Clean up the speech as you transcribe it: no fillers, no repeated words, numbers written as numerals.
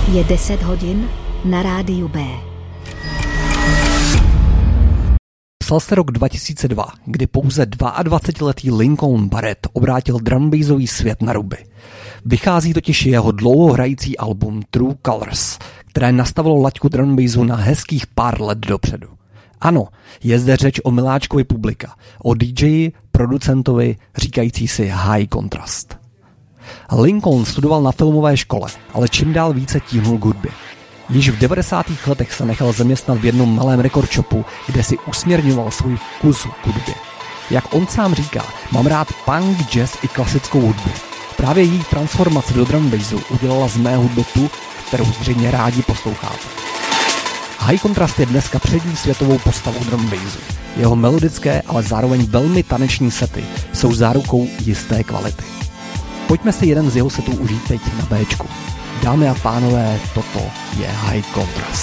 Je 10 hodin na rádiu B. Psal se rok 2002, kdy pouze 22letý Lincoln Barrett obrátil drumbassový svět na ruby. Vychází totiž jeho dlouhohrající album True Colors, které nastavilo laťku drumbassu na hezkých pár let dopředu. Ano, je zde řeč o miláčkovi publika, o DJi, producentovi, říkající si high contrast. Lincoln studoval na filmové škole, ale čím dál více tíhnul k hudbě. Již v 90. letech se nechal zaměstnat v jednom malém record shopu, kde si usměrňoval svůj vkus k hudbě. Jak on sám říká, mám rád punk, jazz i klasickou hudbu. Právě její transformace do drumbassu udělala z mé hudby tu, kterou zřejmě rádi posloucháte. High Contrast je dneska přední světovou postavou drumbassu. Jeho melodické, ale zároveň velmi taneční sety jsou zárukou jisté kvality. Pojďme si jeden z jeho setů užít teď na Bčku. Dámy a pánové, toto je High Contrast.